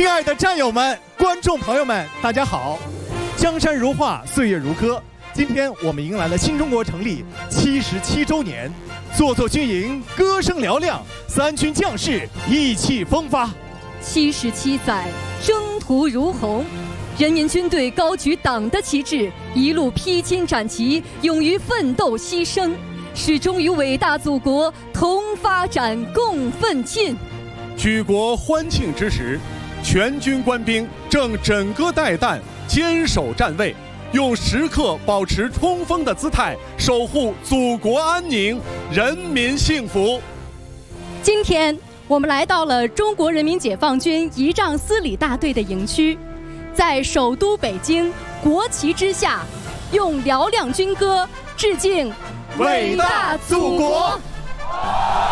亲爱的战友们、观众朋友们，大家好！江山如画，岁月如歌。今天我们迎来了新中国成立77周年，座座军营歌声嘹亮，三军将士意气风发。 77载，征途如虹，人民军队高举党的旗帜，一路披荆斩棘，勇于奋斗牺牲，始终与伟大祖国同发展、共奋进。 举国欢庆之时，全军官兵正枕戈待旦，坚守站位，用时刻保持冲锋的姿态，守护祖国安宁、人民幸福。 今天我们来到了中国人民解放军仪仗司礼大队的营区，在首都北京国旗之下，用嘹亮军歌致敬伟大祖国。